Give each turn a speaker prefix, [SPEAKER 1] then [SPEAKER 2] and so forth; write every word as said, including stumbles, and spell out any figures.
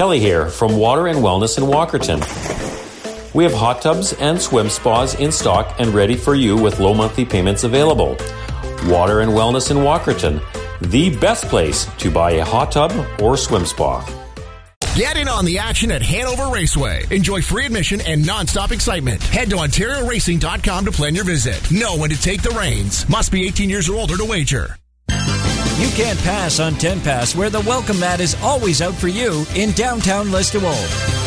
[SPEAKER 1] Kelly here from Water and Wellness in Walkerton. We have hot tubs and swim spas in stock and ready for you with low monthly payments available. Water and Wellness in Walkerton, the best place to buy a hot tub or swim spa.
[SPEAKER 2] Get in on the action at Hanover Raceway. Enjoy free admission and non-stop excitement. Head to Ontario Racing dot com to plan your visit. Know when to take the reins. Must be eighteen years or older to wager.
[SPEAKER 3] You can't pass on ten Pass, where the welcome mat is always out for you in downtown Listowel.